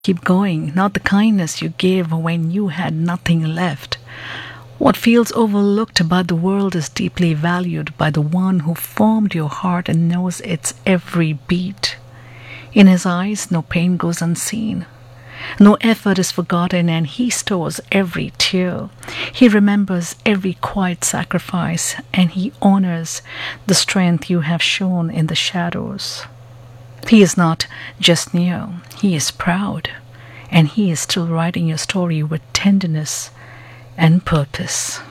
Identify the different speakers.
Speaker 1: Keep going, not the kindness you gave when you had nothing left. What feels overlooked about the world is deeply valued by the one who formed your heart and knows its every beat. In his eyes, no pain goes unseen. No effort is forgotten, and he stores every tear. He remembers every quiet sacrifice, and he honors the strength you have shown in the shadows. He is not just near, he is proud, and he is still writing your story with tenderness and purpose.